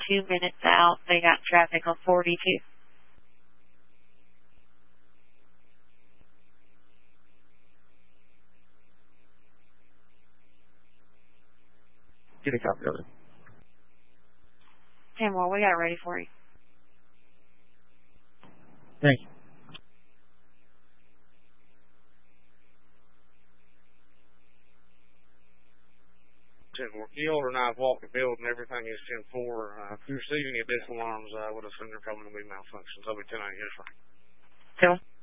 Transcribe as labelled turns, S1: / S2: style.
S1: 2 minutes out. They got traffic on 42.
S2: Get a copy of it.
S1: 10 more. We got it ready for you.
S2: Thank you.
S3: Key holder and I have walked the field and everything is 10-4. If you receive any additional alarms, I would assume they're probably going to be malfunctions. I'll be 10-8. Yes, sir.
S1: Tell